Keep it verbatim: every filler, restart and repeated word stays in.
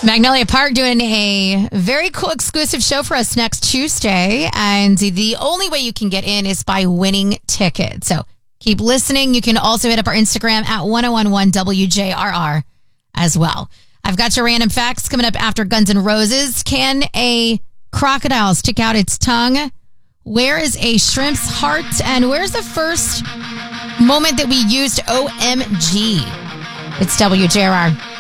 Magnolia Park doing a very cool exclusive show for us next Tuesday. And the only way you can get in is by winning tickets. So keep listening. You can also hit up our Instagram at ten eleven W J R R as well. I've got your random facts coming up after Guns N' Roses. Can a crocodile stick out its tongue? Where is a shrimp's heart? And where's the first moment that we used O M G? It's W J R R.